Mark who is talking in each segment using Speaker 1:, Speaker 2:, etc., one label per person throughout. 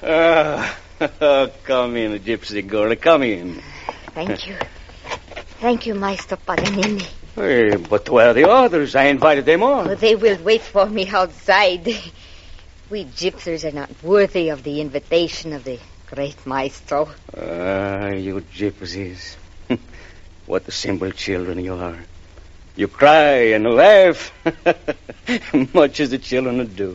Speaker 1: Come in, gypsy girl, come in.
Speaker 2: Thank you. Thank you, Maestro Paganini.
Speaker 1: Hey, but where are the others? I invited them all.
Speaker 2: Oh, they will wait for me outside. We gypsies are not worthy of the invitation of the great Maestro.
Speaker 1: You gypsies. What simple children you are. You cry and laugh, much as the children do.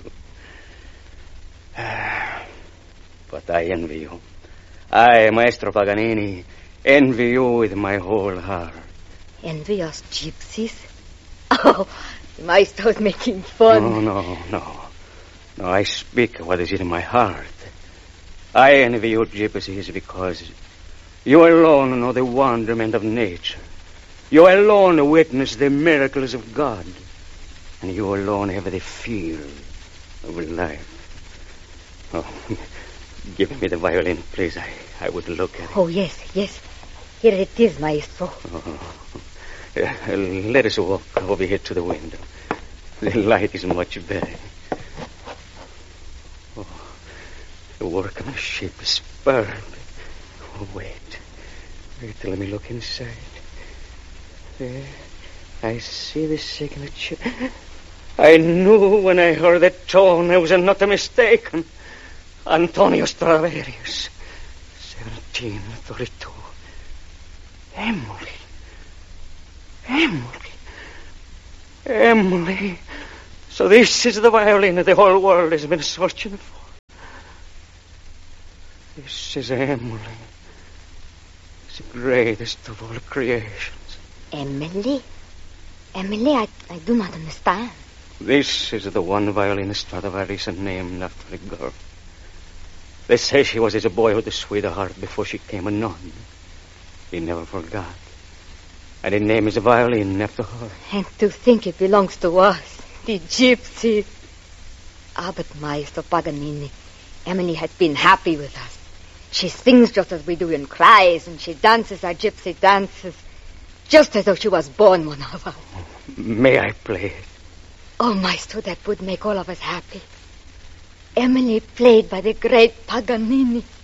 Speaker 1: But I envy you. I, Maestro Paganini, envy you with my whole heart.
Speaker 2: Envy us gypsies? Oh, the Maestro's making fun.
Speaker 1: No, I speak what is in my heart. I envy you gypsies because you alone know the wonderment of nature. You alone witness the miracles of God. And you alone have the feel of life. Oh, give me the violin, please. I would look at it.
Speaker 2: Oh, yes. Here it is, Maestro.
Speaker 1: Let us walk over here to the window. The light is much better. Oh, the workmanship is burned. Oh, wait, let me look inside. There, I see the signature. I knew when I heard that tone I was not mistaken. Antonio Stradivarius, 1732. Emily. So this is the violin that the whole world has been searching for. This is Emily. It's the greatest of all creations.
Speaker 2: Emily? I do not understand.
Speaker 1: This is the one violin Stradivarius named after a girl. They say she was his boyhood sweetheart before she came a nun. He never forgot. And he named his violin after her.
Speaker 2: And to think it belongs to us, the gypsies. But Maestro Paganini, Emily has been happy with us. She sings just as we do and cries, and she dances our gypsy dances, just as though she was born one of us.
Speaker 1: May I play it?
Speaker 2: Oh, Maestro, that would make all of us happy. Emily played by the great Paganini.